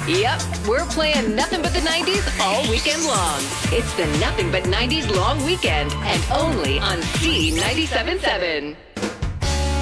Yep, we're playing nothing but the 90s all weekend long. It's the Nothing But 90s Long Weekend, and only on C97.7.